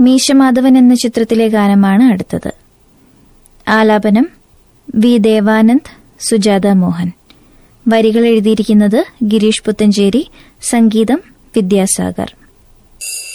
മീശമാധവൻ എന്ന ചിത്രത്തിലെ ഗാനമാണ് അടുത്തത്. ആലാപനം വി. ദേവാനന്ദ്, സുജാത മോഹൻ. വരികൾ എഴുതിയിരിക്കുന്നത് ഗിരീഷ് പുത്തഞ്ചേരി, സംഗീതം വിദ്യാസാഗർ.